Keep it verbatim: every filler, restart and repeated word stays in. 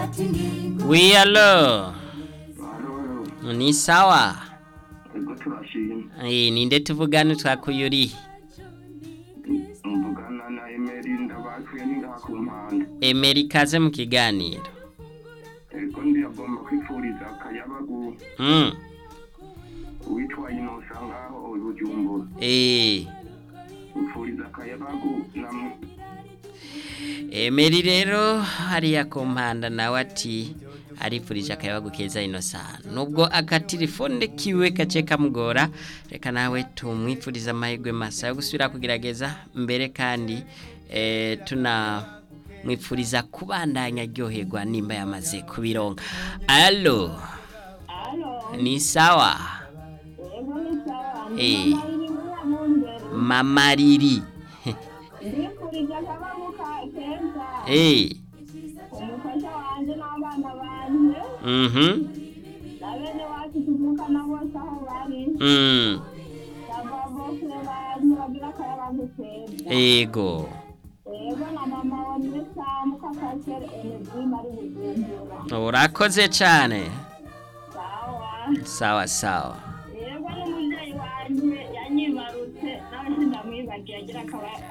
Oui, allo. Halo, Ni sawa. ego turashimye. Eh, ninde tuvugana twakuyuri? Mvugana na Emery ndabatuye ningaha ku mpanda. Emery kaze mu kiganiro. Ego ndiyagomba kwifuriza akayabagu Mm. uwitwa Inosa ngaho Bujumbura. Eh. Kwifuriza akayabagu na Emery rero hariya ku mpanda nawe ati arifurije akayabagu keza Innocent. Nubwo akatelefone kiwe gace kamugora, reka nawe tumwifuriza amahirwe masa yo gusubira kugerageza mbere kandi eh, tuna mwifuriza kubandanya ryoherwa nimba yamaze kubironka. Allo. Halo. Ni sawa. Ego ni sawa. Eh. Mama iri muri amunde. Mama Riri. Ndifurije akabagu ka keza. Eh. Umufasha wanje n'abana banje. Mhm. Na bene wacu tuvukana bose aho bari. Mm. Bava bose banje bagira akayabagu keza. Ego. Ego na mama wanje Samu kakasere energy mari Bujumbura. Urakoze cyane. Sawa. Sawa sawa.